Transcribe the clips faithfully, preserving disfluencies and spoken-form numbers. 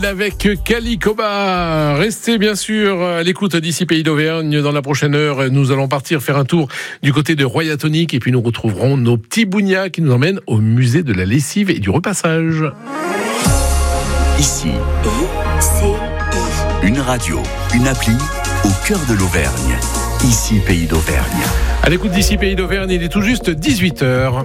Avec Kali Koba. Restez bien sûr à l'écoute d'ici Pays d'Auvergne. Dans la prochaine heure, nous allons partir faire un tour du côté de Royatonic et puis nous retrouverons nos petits bougnats qui nous emmènent au musée de la lessive et du repassage. Ici, une radio, une appli au cœur de l'Auvergne. Ici Pays d'Auvergne. À l'écoute d'ici Pays d'Auvergne, il est tout juste dix-huit heures.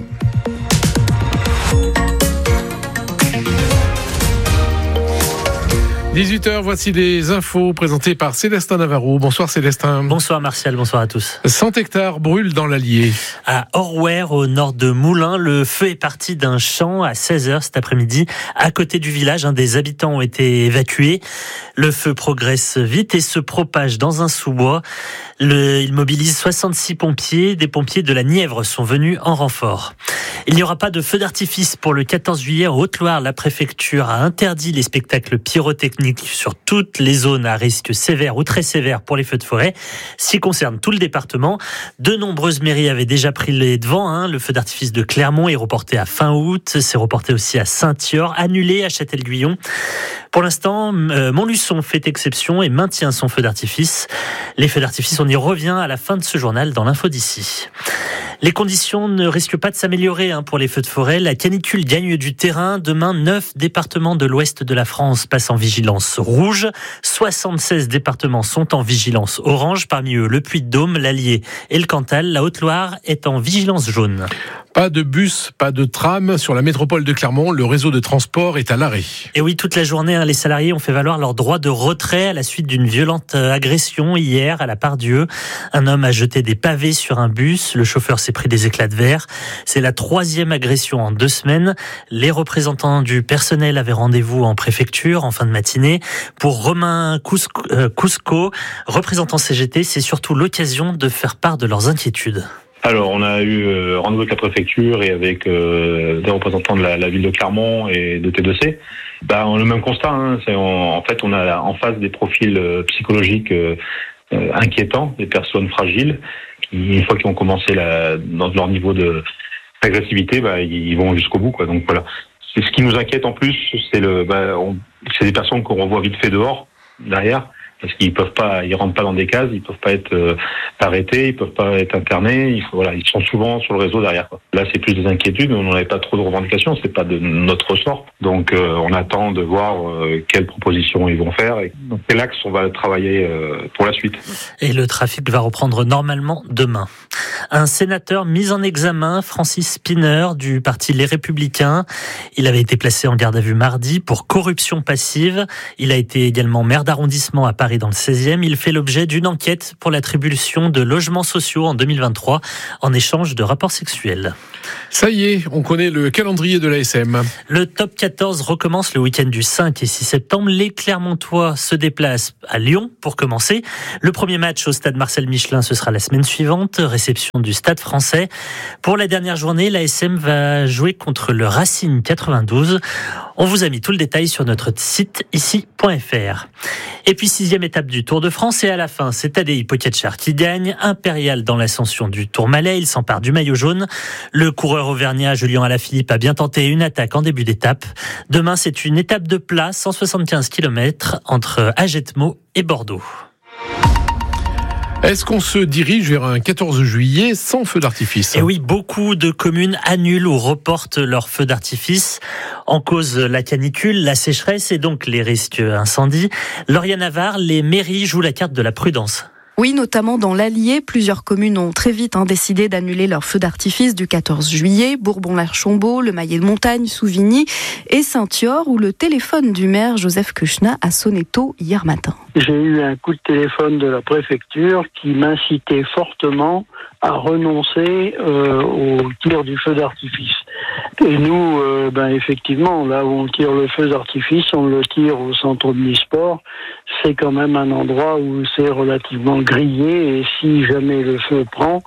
dix-huit heures, voici les infos présentées par Célestin Navarro. Bonsoir Célestin. Bonsoir Martial, bonsoir à tous. cent hectares brûlent dans l'Allier. À Orware, au nord de Moulins, le feu est parti d'un champ à seize heures cet après-midi. À côté du village, hein, des habitants ont été évacués. Le feu progresse vite et se propage dans un sous-bois. Le, il mobilise soixante-six pompiers. Des pompiers de la Nièvre sont venus en renfort. Il n'y aura pas de feu d'artifice pour le quatorze juillet. En Haute-Loire, la préfecture a interdit les spectacles pyrotechniques sur toutes les zones à risque sévère ou très sévère pour les feux de forêt. S'y concerne tout le département. De nombreuses mairies avaient déjà pris les devants. Hein. Le feu d'artifice de Clermont est reporté à fin août. C'est reporté aussi à Saint-Thior, annulé à Châtel-Guyon. Pour l'instant, euh, Montluçon fait exception et maintient son feu d'artifice. Les feux d'artifice, on y revient à la fin de ce journal dans l'info d'ici. Les conditions ne risquent pas de s'améliorer hein, pour les feux de forêt. La canicule gagne du terrain. Demain, neuf départements de l'ouest de la France passent en vigilance rouge. soixante-seize départements sont en vigilance orange. Parmi eux, le Puy-de-Dôme, l'Allier et le Cantal. La Haute-Loire est en vigilance jaune. Pas de bus, pas de tram. Sur la métropole de Clermont, le réseau de transport est à l'arrêt. Et oui, toute la journée, hein, les salariés ont fait valoir leur droit de retrait à la suite d'une violente agression hier à la Part-Dieu. Un homme a jeté des pavés sur un bus. Le chauffeur s'est pris des éclats de verre. C'est la troisième agression en deux semaines. Les représentants du personnel avaient rendez-vous en préfecture en fin de matinée. Pour Romain Cusco, euh, Cusco, représentant C G T, c'est surtout l'occasion de faire part de leurs inquiétudes. Alors, on a eu euh, rendez-vous avec la préfecture et avec euh, des représentants de la, la ville de Clermont et de T deux C. Bah, on a le même constat. Hein, c'est on, en fait, on a en face des profils euh, psychologiques euh, euh, inquiétants, des personnes fragiles qui, une fois qu'ils ont commencé la, dans leur niveau de d'agressivité, bah, ils vont jusqu'au bout, quoi. Donc voilà. C'est ce qui nous inquiète en plus, c'est le, bah, on, c'est des personnes qu'on revoit vite fait dehors derrière. Parce qu'ils peuvent pas, ils rentrent pas dans des cases, ils peuvent pas être euh, arrêtés, ils peuvent pas être internés. Il faut, voilà, ils sont souvent sur le réseau derrière, quoi. Là, c'est plus des inquiétudes, on n'avait pas trop de revendications, c'est pas de notre ressort. Donc, euh, on attend de voir euh, quelles propositions ils vont faire. Et donc, c'est l'axe on va travailler euh, pour la suite. Et le trafic va reprendre normalement demain. Un sénateur mis en examen, Francis Spinner, du parti Les Républicains. Il avait été placé en garde à vue mardi pour corruption passive. Il a été également maire d'arrondissement à Paris dans le seizième. Il fait l'objet d'une enquête pour l'attribution de logements sociaux en deux mille vingt-trois en échange de rapports sexuels. Ça y est, on connaît le calendrier de l'A S M. Le top quatorze recommence le week-end du cinq et six septembre. Les Clermontois se déplacent à Lyon pour commencer. Le premier match au stade Marcel Michelin, ce sera la semaine suivante. Réception du Stade Français. Pour la dernière journée, l'A S M va jouer contre le Racing quatre-vingt-douze. On vous a mis tout le détail sur notre site ici point f r. Et puis sixième étape du Tour de France et à la fin, c'est Tadej Pogačar qui gagne. Impérial dans l'ascension du Tourmalet, il s'empare du maillot jaune. Le coureur auvergnat Julien Alaphilippe a bien tenté une attaque en début d'étape. Demain, c'est une étape de plat, cent soixante-quinze kilomètres entre Agetmo et Bordeaux. Est-ce qu'on se dirige vers un quatorze juillet sans feu d'artifice ? Et oui, beaucoup de communes annulent ou reportent leurs feux d'artifice. En cause, la canicule, la sécheresse et donc les risques incendies. Lauriane Navarre, les mairies jouent la carte de la prudence. Oui, notamment dans l'Allier, plusieurs communes ont très vite hein, décidé d'annuler leur feu d'artifice du quatorze juillet. Bourbon-l'Archambault, le Maillet de Montagne, Souvigny et Saint-Thior, où le téléphone du maire Joseph Kuchna a sonné tôt hier matin. J'ai eu un coup de téléphone de la préfecture qui m'incitait fortement à renoncer euh, au tir du feu d'artifice. Et nous, euh, ben effectivement, là où on tire le feu d'artifice, on le tire au centre omnisport. C'est quand même un endroit où c'est relativement grillé et si jamais le feu prend,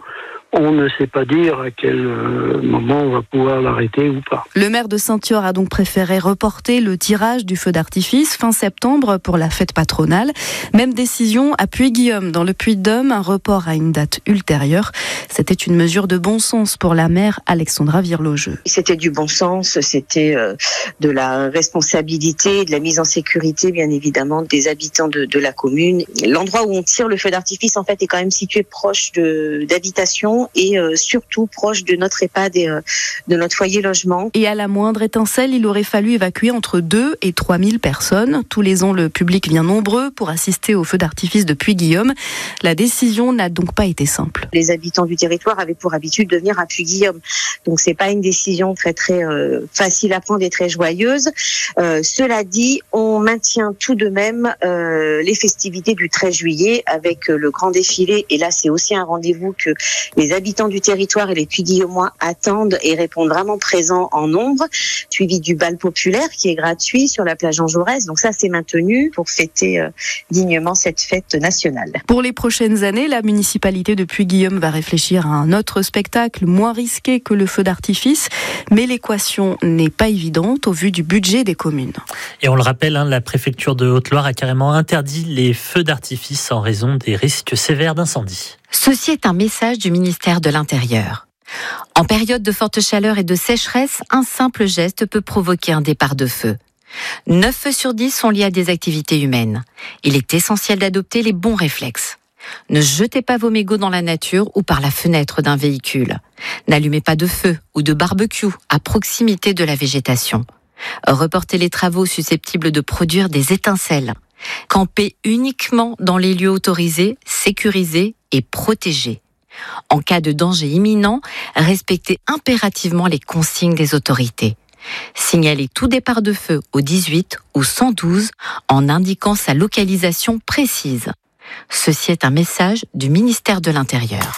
on ne sait pas dire à quel euh, moment on va pouvoir l'arrêter ou pas. Le maire de Saint-Thior a donc préféré reporter le tirage du feu d'artifice fin septembre pour la fête patronale. Même décision à Puy-Guillaume dans le Puy-de-Dôme, un report à une date ultérieure. C'était une mesure de bon sens pour la maire Alexandra Virlogeux. C'était du bon sens, c'était euh, de la responsabilité, de la mise en sécurité bien évidemment des habitants de, de la commune. L'endroit où on tire le feu d'artifice en fait est quand même situé proche de d'habitation et euh, surtout proche de notre EHPAD et euh, de notre foyer logement. Et à la moindre étincelle, il aurait fallu évacuer entre deux et trois mille personnes. Tous les ans, le public vient nombreux pour assister au feu d'artifice de Puy-Guillaume. La décision n'a donc pas été simple. Les habitants du territoire avaient pour habitude de venir à Puy-Guillaume. Donc c'est pas une décision très très euh, facile à prendre et très joyeuse. Euh, cela dit, on maintient tout de même euh, les festivités du treize juillet avec euh, le grand défilé. Et là, c'est aussi un rendez-vous que les habitants du territoire et les Puy-Guillaumois attendent et répondent vraiment présents en nombre, suivi du bal populaire qui est gratuit sur la plage Jean Jaurès. Donc ça, c'est maintenu pour fêter euh, dignement cette fête nationale. Pour les prochaines années, la municipalité de Puy-Guillaume va réfléchir à un autre spectacle moins risqué que le feu d'artifice, mais l'équation n'est pas évidente au vu du budget des communes. Et on le rappelle, hein, la préfecture de Haute-Loire a carrément interdit les feux d'artifice en raison des risques sévères d'incendie. Ceci est un message du ministère de l'Intérieur. En période de forte chaleur et de sécheresse, un simple geste peut provoquer un départ de feu. neuf feux sur dix sont liés à des activités humaines. Il est essentiel d'adopter les bons réflexes. Ne jetez pas vos mégots dans la nature ou par la fenêtre d'un véhicule. N'allumez pas de feu ou de barbecue à proximité de la végétation. Reportez les travaux susceptibles de produire des étincelles. Campez uniquement dans les lieux autorisés, sécurisés et protégés. En cas de danger imminent, respectez impérativement les consignes des autorités. Signalez tout départ de feu au dix-huit ou cent douze en indiquant sa localisation précise. Ceci est un message du ministère de l'Intérieur.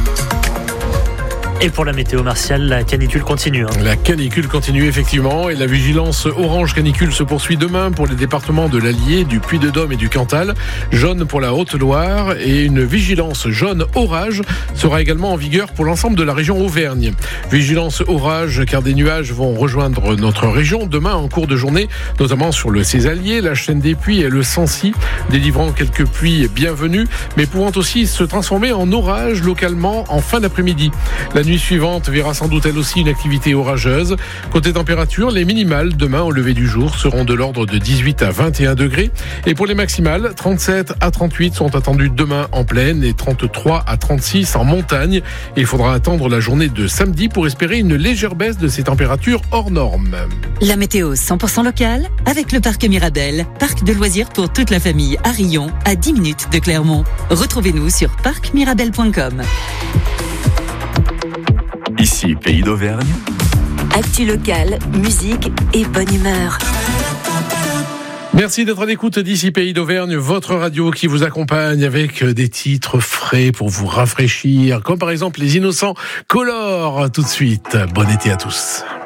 Et pour la météo, Martial, la canicule continue. Hein. La canicule continue effectivement et la vigilance orange canicule se poursuit demain pour les départements de l'Allier, du Puy-de-Dôme et du Cantal. Jaune pour la Haute-Loire et une vigilance jaune orage sera également en vigueur pour l'ensemble de la région Auvergne. Vigilance orage car des nuages vont rejoindre notre région demain en cours de journée, notamment sur le Césalier, la chaîne des Puys et le Sancy, délivrant quelques pluies bienvenues, mais pouvant aussi se transformer en orage localement en fin d'après-midi. La nuit suivante verra sans doute elle aussi une activité orageuse. Côté température, les minimales demain au lever du jour seront de l'ordre de dix-huit à vingt et un degrés. Et pour les maximales, trente-sept à trente-huit sont attendues demain en plaine et trente-trois à trente-six en montagne. Et il faudra attendre la journée de samedi pour espérer une légère baisse de ces températures hors normes. La météo cent pour cent locale avec le parc Mirabel, parc de loisirs pour toute la famille à Rion, à dix minutes de Clermont. Retrouvez-nous sur parc mirabel point com. Ici, Pays d'Auvergne. Actu locale, musique et bonne humeur. Merci d'être à l'écoute d'Ici Pays d'Auvergne, votre radio qui vous accompagne avec des titres frais pour vous rafraîchir, comme par exemple Les Innocents Color. Tout de suite, bon été à tous.